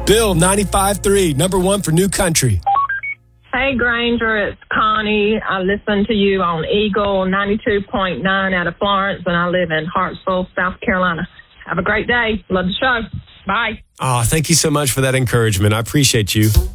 Bill, 95.3, number one for New Country. Hey, Granger, it's Connie. I listen to you on Eagle 92.9 out of Florence, and I live in Hartsville, South Carolina. Have a great day. Love the show. Bye. Oh, thank you so much for that encouragement. I appreciate you.